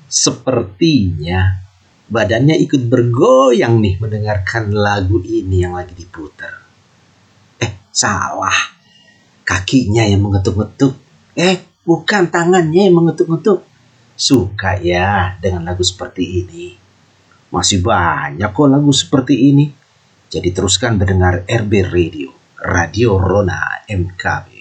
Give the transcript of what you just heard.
Sepertinya badannya ikut bergoyang nih mendengarkan lagu ini yang lagi diputar. Salah. Kakinya yang mengetuk-ngetuk. Bukan, tangannya yang mengetuk-ngetuk. Suka ya dengan lagu seperti ini. Masih banyak kok lagu seperti ini. Jadi teruskan mendengar RB Radio, Radio Rona MKB.